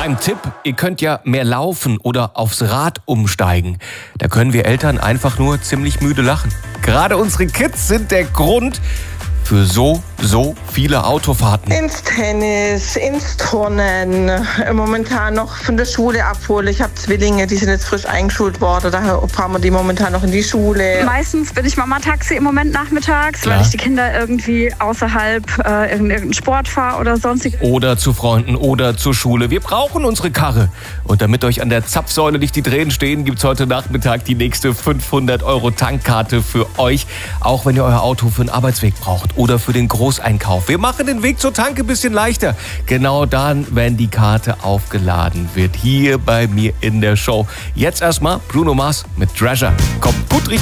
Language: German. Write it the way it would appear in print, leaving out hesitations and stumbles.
Kleinen Tipp, ihr könnt ja mehr laufen oder aufs Rad umsteigen. Da können wir Eltern einfach nur ziemlich müde lachen. Gerade unsere Kids sind der Grund für so viele Autofahrten. Ins Tennis, ins Turnen, momentan noch von der Schule abholen. Ich habe Zwillinge, die sind jetzt frisch eingeschult worden, daher fahren wir die momentan noch in die Schule. Meistens bin ich Mama-Taxi im Moment nachmittags, Klar. weil ich die Kinder irgendwie außerhalb irgendeinen Sport fahre oder sonstig. Oder zu Freunden oder zur Schule. Wir brauchen unsere Karre. Und damit euch an der Zapfsäule nicht die Tränen stehen, gibt's heute Nachmittag die nächste 500€ Tankkarte für euch. Auch wenn ihr euer Auto für den Arbeitsweg braucht oder für den Großeinkauf. Wir machen den Weg zur Tanke ein bisschen leichter. Genau dann, wenn die Karte aufgeladen wird. Hier bei mir in der Show. Jetzt erstmal Bruno Mars mit Treasure. Kommt gut richtig.